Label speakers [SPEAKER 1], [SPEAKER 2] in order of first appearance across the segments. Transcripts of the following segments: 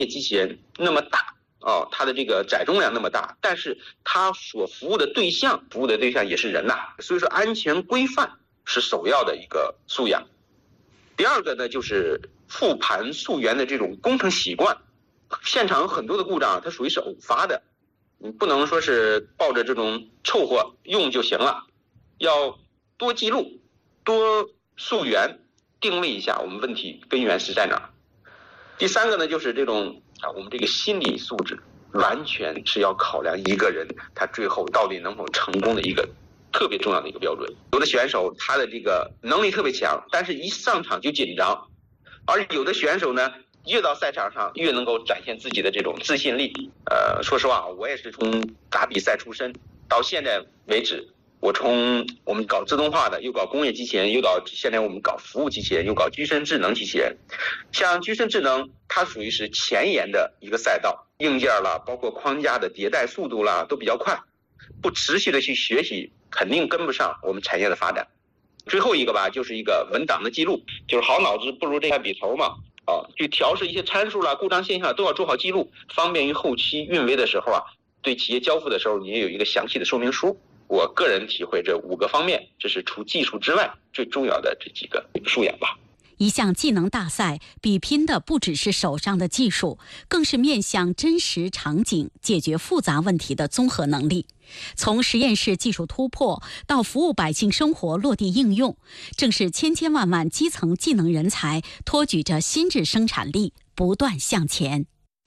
[SPEAKER 1] 机器人那么大它的这个载重量那么大，但是它所服务的对象也是人呐，所以说安全规范是首要的一个素养。第二个呢，就是复盘溯源的这种工程习惯。现场有很多的故障，它属于是偶发的，你不能说是抱着这种凑合用就行了，要多记录，多溯源，定位一下我们问题根源是在哪儿。第三个呢，就是这种我们这个心理素质，完全是要考量一个人他最后到底能否成功的一个特别重要的一个标准。有的选手他的这个能力特别强，但是一上场就紧张，而有的选手呢，越到赛场上越能够展现自己的这种自信力。说实话，我也是从打比赛出身，到现在为止，我从我们搞自动化的，又搞工业机器人，又搞现在我们搞服务机器人，又搞居身智能机器人。像居身智能，它属于是前沿的一个赛道，硬件啦，包括框架的迭代速度啦，都比较快，不持续的去学习，肯定跟不上我们产业的发展。最后一个吧，就是一个文档的记录，就是好脑子不如这块笔头嘛。去调试一些参数啦、故障现象都要做好记录，方便于后期运维的时候对企业交付的时候你也有一个详细的说明书。我个人体会这5个方面，这是除技术之外最重要的这几个素养吧。
[SPEAKER 2] 一项技能大赛比拼的不只是手上的技术，更是面向真实场景解决复杂问题的综合能力。从实验室技术突破到服务百姓生活落地应用，正是千千万万基层技能人才托举着新质生产力不断向前。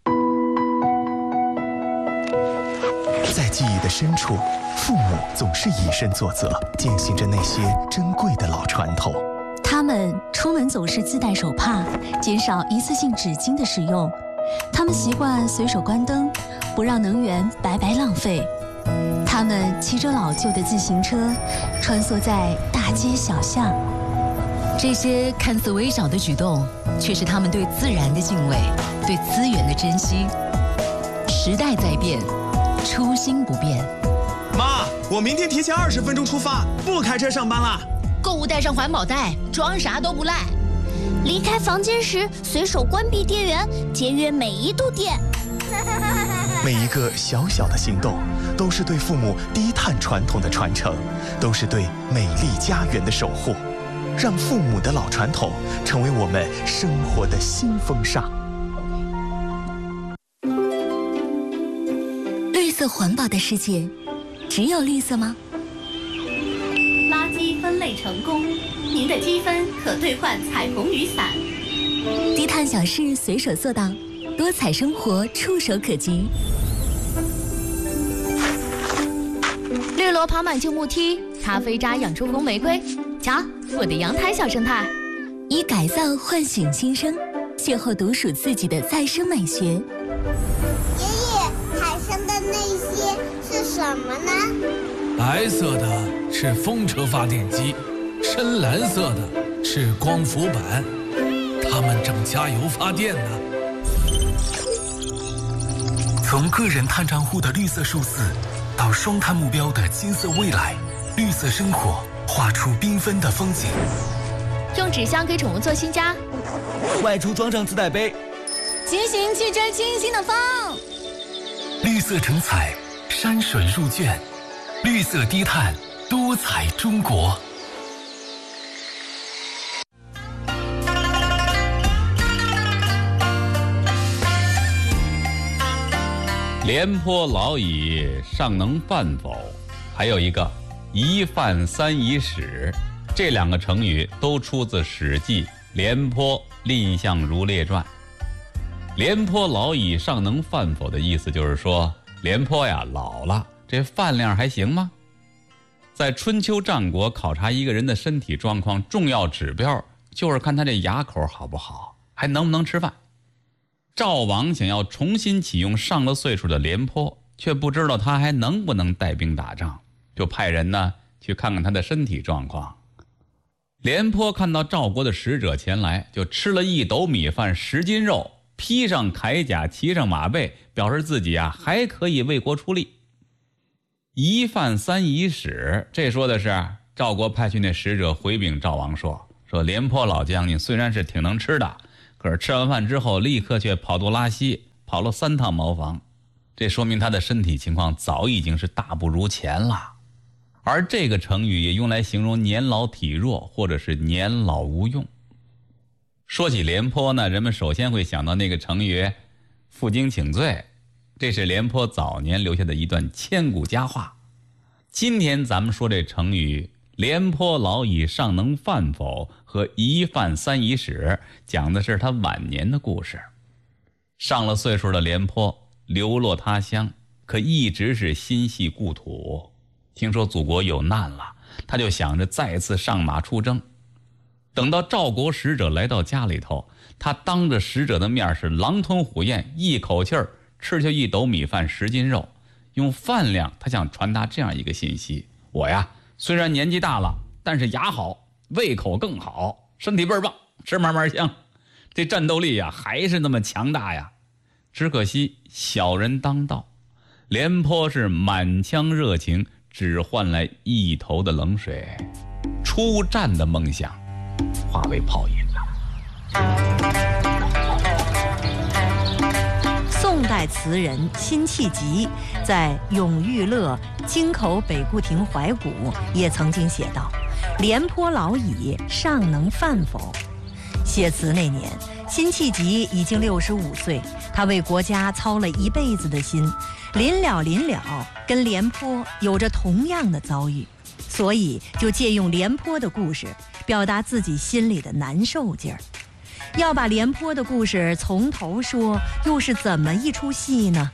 [SPEAKER 3] 在记忆的深处，父母总是以身作则，践行着那些珍贵的老传统。
[SPEAKER 4] 他们出门总是自带手帕，减少一次性纸巾的使用。他们习惯随手关灯，不让能源白白浪费。他们骑着老旧的自行车，穿梭在大街小巷。
[SPEAKER 5] 这些看似微小的举动，却是他们对自然的敬畏，对资源的珍惜。时代在变，初心不变。
[SPEAKER 6] 妈，我明天提前20分钟出发，不开车上班了。
[SPEAKER 5] 购物带上环保袋，装啥都不赖。
[SPEAKER 7] 离开房间时，随手关闭电源，节约每一度电。
[SPEAKER 3] 每一个小小的行动，都是对父母低碳传统的传承，都是对美丽家园的守护。让父母的老传统成为我们生活的新风尚。
[SPEAKER 4] 绿色环保的世界，只有绿色吗？
[SPEAKER 8] 垃圾分类成功，您的积分可兑换彩虹雨伞。
[SPEAKER 4] 低碳小事随手做到，多彩生活触手可及。
[SPEAKER 5] 绿萝爬满旧木梯，咖啡渣养出红玫瑰。瞧，我的阳台小生态。
[SPEAKER 4] 以改造唤醒新生，邂逅独属自己的再生美学。爷
[SPEAKER 7] 爷，海上的那些是什么呢？
[SPEAKER 9] 白色的是风车发电机，深蓝色的是光伏板，它们正加油发电呢。
[SPEAKER 3] 从个人碳账户的绿色数字，到双碳目标的金色未来，绿色生活画出缤纷的风景。
[SPEAKER 5] 用纸箱给宠物做新家，
[SPEAKER 6] 外出装上自带杯，
[SPEAKER 5] 骑行去追清新的风。
[SPEAKER 3] 绿色成彩，山水入卷，绿色低碳，多彩中国。
[SPEAKER 10] 廉颇老矣，尚能饭否？还有一个一饭三已死，这2个成语都出自《史记·廉颇蔺相如列传》。廉颇老矣，尚能饭否的意思就是说，廉颇呀老了，这饭量还行吗？在春秋战国考察一个人的身体状况，重要指标就是看他这牙口好不好，还能不能吃饭。赵王想要重新启用上了岁数的廉颇，却不知道他还能不能带兵打仗，就派人呢去看看他的身体状况。廉颇看到赵国的使者前来，就吃了1斗米饭10斤肉，披上铠甲，骑上马背，表示自己还可以为国出力。一饭三已死，这说的是赵国派去那使者回禀赵王说廉颇老将军虽然是挺能吃的， 可是吃完饭之后立刻却跑肚拉稀，跑了3趟茅房，这说明他的身体情况早已经是大不如前了。而这个成语也用来形容年老体弱或者是年老无用。说起廉颇呢，人们首先会想到那个成语负荆请罪，这是廉颇早年留下的一段千古佳话。今天咱们说这成语廉颇老矣尚能饭否和一饭三已死，讲的是他晚年的故事。上了岁数的廉颇流落他乡，可一直是心系故土。听说祖国有难了，他就想着再次上马出征。等到赵国使者来到家里头，他当着使者的面是狼吞虎咽，一口气儿吃下1斗米饭10斤肉。用饭量他想传达这样一个信息：我呀虽然年纪大了，但是牙好，胃口更好，身体倍儿棒，吃慢慢香，这战斗力呀还是那么强大呀。只可惜小人当道，廉颇是满腔热情，只换来一头的冷水，出战的梦想化为泡影了。
[SPEAKER 11] 宋代词人辛弃疾在《永遇乐·京口北固亭怀古》也曾经写道：“廉颇老矣，尚能饭否？”写词那年，辛弃疾已经65岁，他为国家操了一辈子的心，临了跟廉颇有着同样的遭遇，所以就借用廉颇的故事，表达自己心里的难受劲儿。要把廉颇的故事从头说，又是怎么一出戏呢？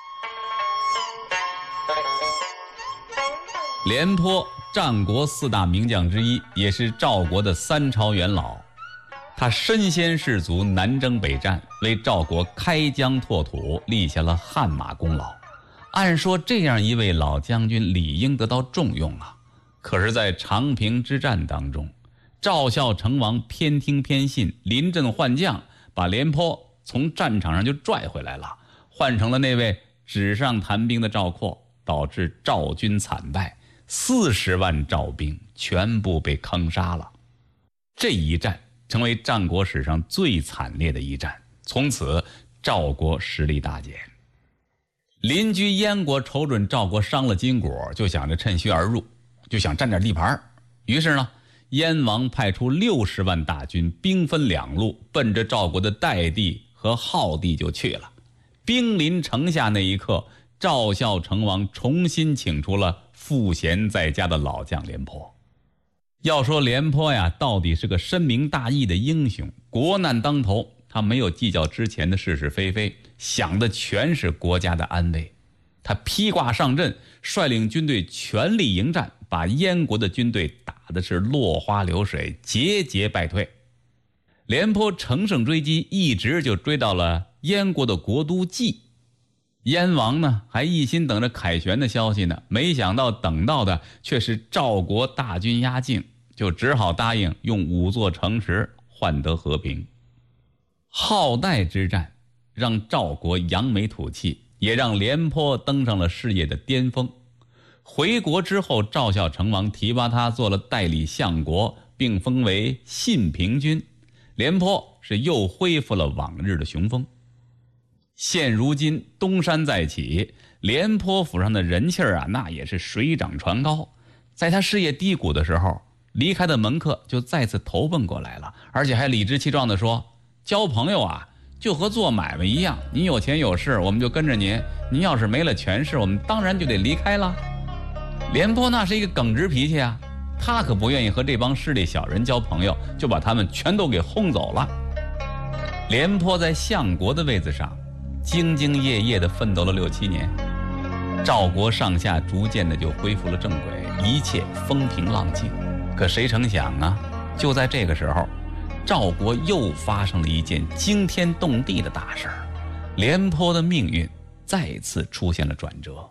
[SPEAKER 10] 廉颇，战国4大名将之一，也是赵国的3朝元老。他身先士卒，南征北战，为赵国开疆拓土立下了汗马功劳。按说这样一位老将军理应得到重用啊，可是在长平之战当中，赵孝成王偏听偏信，临阵换将，把廉颇从战场上就拽回来了，换成了那位纸上谈兵的赵括，导致赵军惨败，40万赵兵全部被坑杀了。这一战成为战国史上最惨烈的一战，从此赵国实力大减。邻居燕国瞅准赵国伤了筋骨，就想着趁虚而入，就想占点地盘。于是呢，燕王派出60万大军，兵分2路，奔着赵国的代地和浩地就去了。兵临城下那一刻，赵孝成王重新请出了赋闲在家的老将廉颇。要说廉颇呀，到底是个深明大义的英雄，国难当头，他没有计较之前的是是非非，想的全是国家的安危。他披挂上阵，率领军队全力迎战，把燕国的军队打的是落花流水，节节败退。廉颇乘胜追击，一直就追到了燕国的国都蓟。燕王呢还一心等着凯旋的消息呢，没想到等到的却是赵国大军压境，就只好答应用5座城池换得和平。浩代之战让赵国扬眉吐气，也让廉颇登上了事业的巅峰。回国之后，赵孝成王提拔他做了代理相国，并封为信平君。廉颇是又恢复了往日的雄风。现如今东山再起，廉颇府上的人气啊，那也是水涨船高。在他事业低谷的时候，离开的门客就再次投奔过来了，而且还理直气壮地说，交朋友啊就和做买卖一样，你有钱有势我们就跟着您，您要是没了权势，我们当然就得离开了。廉颇那是一个耿直脾气啊，他可不愿意和这帮势利小人交朋友，就把他们全都给轰走了。廉颇在相国的位子上兢兢业业地奋斗了6、7年，赵国上下逐渐的就恢复了正轨，一切风平浪静。可谁成想啊，就在这个时候，赵国又发生了一件惊天动地的大事儿，廉颇的命运再次出现了转折。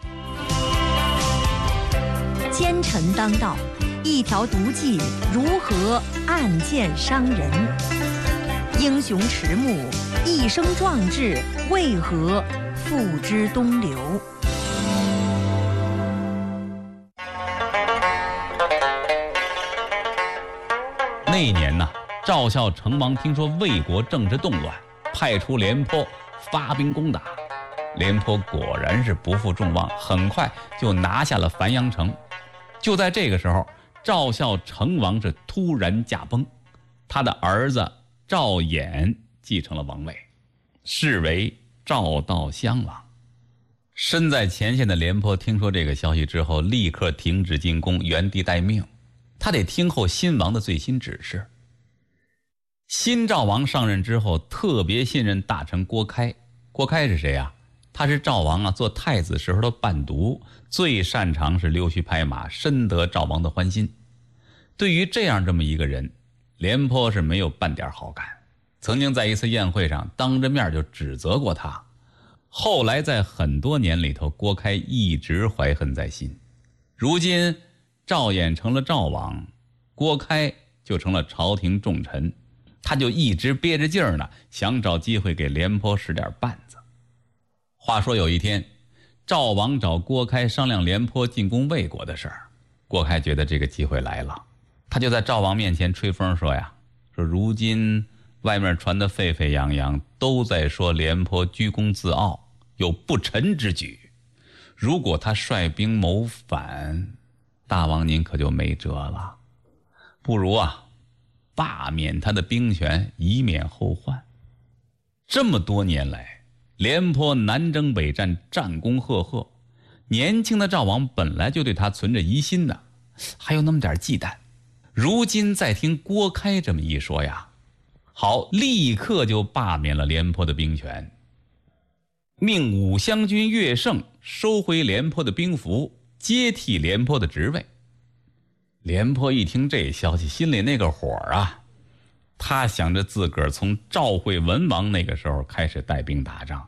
[SPEAKER 11] 奸臣当道，一条毒计如何暗箭伤人？英雄迟暮，一生壮志，为何付之东流？
[SPEAKER 10] 那一年呢， 赵孝成王听说魏国政治动乱，派出廉颇发兵攻打。廉颇果然是不负众望，很快就拿下了繁阳城。就在这个时候，赵孝成王是突然驾崩，他的儿子赵衍继承了王位，是为赵悼襄王。身在前线的廉颇听说这个消息之后，立刻停止进攻，原地待命。他得听候新王的最新指示。新赵王上任之后，特别信任大臣郭开。郭开是谁啊？他是赵王做太子时候的伴读，最擅长是溜须拍马，深得赵王的欢心。对于这么一个人，廉颇是没有半点好感，曾经在一次宴会上当着面就指责过他。后来在很多年里头，郭开一直怀恨在心。如今赵衍成了赵王，郭开就成了朝廷重臣，他就一直憋着劲儿呢，想找机会给廉颇使点绊子。话说有一天，赵王找郭开商量廉颇进攻魏国的事儿。郭开觉得这个机会来了，他就在赵王面前吹风说如今外面传得沸沸扬扬，都在说廉颇居功自傲，有不臣之举。如果他率兵谋反，大王您可就没辙了。不如罢免他的兵权，以免后患。这么多年来，廉颇南征北战，战功赫赫，年轻的赵王本来就对他存着疑心的，还有那么点忌惮。如今再听郭开这么一说好，立刻就罢免了廉颇的兵权，命武乡军乐胜收回廉颇的兵符，接替廉颇的职位。廉颇一听这消息，心里那个火他想着自个儿从赵惠文王那个时候开始带兵打仗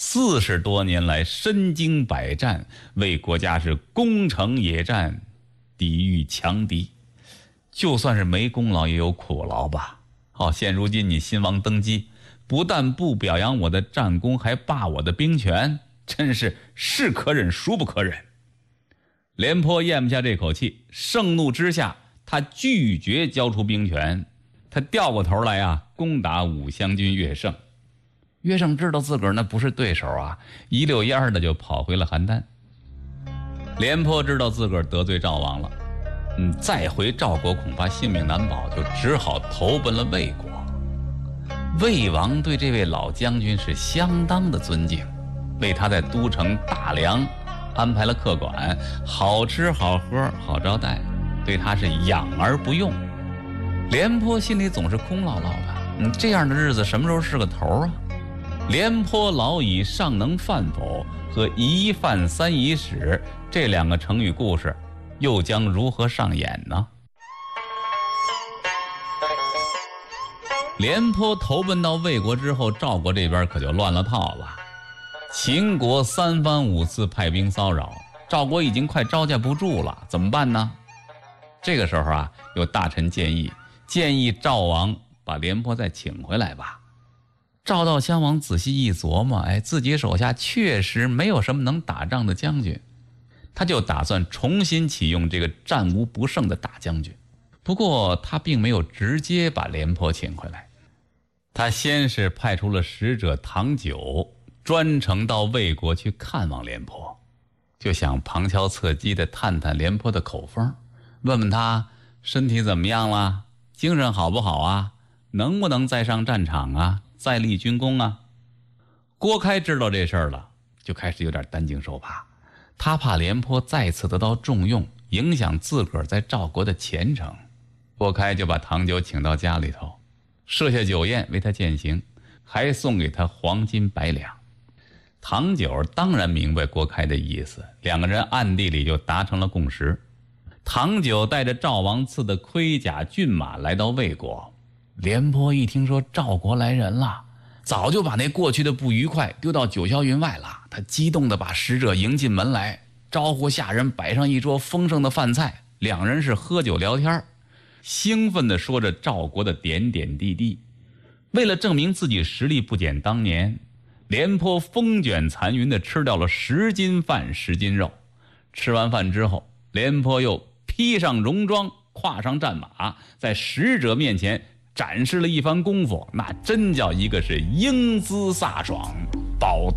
[SPEAKER 10] ，40多年来身经百战，为国家是攻城野战，抵御强敌。就算是没功劳也有苦劳吧。现如今你新王登基，不但不表扬我的战功，还罢我的兵权，真是是可忍孰不可忍。廉颇咽不下这口气，盛怒之下，他拒绝交出兵权。他掉过头来攻打武乡军乐胜。乐胜知道自个儿那不是对手一溜烟的就跑回了邯郸。廉颇知道自个儿得罪赵王了，再回赵国恐怕性命难保，就只好投奔了魏国。魏王对这位老将军是相当的尊敬，为他在都城大梁安排了客馆，好吃好喝好招待，对他是养而不用。廉颇心里总是空落落的，这样的日子什么时候是个头廉颇老矣，尚能饭否和一饭三已死这两个成语故事又将如何上演呢？廉颇投奔到魏国之后，赵国这边可就乱了套了。秦国3番5次派兵骚扰，赵国已经快招架不住了，怎么办呢？这个时候有大臣建议赵王把廉颇再请回来吧。赵悼襄王仔细一琢磨，自己手下确实没有什么能打仗的将军，他就打算重新启用这个战无不胜的大将军。不过他并没有直接把廉颇请回来，他先是派出了使者唐九，专程到魏国去看望廉颇，就想旁敲侧击地探探廉颇的口风，问问他身体怎么样了，精神好不好能不能再上战场再立军功郭开知道这事儿了，就开始有点担惊受怕，他怕廉颇再次得到重用，影响自个儿在赵国的前程。郭开就把唐九请到家里头，设下酒宴为他饯行，还送给他黄金100两。唐九当然明白郭开的意思，两个人暗地里就达成了共识。唐九带着赵王赐的盔甲骏马来到魏国，廉颇一听说赵国来人了，早就把那过去的不愉快丢到九霄云外了。他激动地把使者迎进门来，招呼下人摆上一桌丰盛的饭菜，两人是喝酒聊天，兴奋地说着赵国的点点滴滴。为了证明自己实力不减当年，廉颇风卷残云地吃掉了10斤饭10斤肉。吃完饭之后，廉颇又披上戎装，跨上战马，在使者面前展示了一番功夫，那真叫一个是英姿飒爽，宝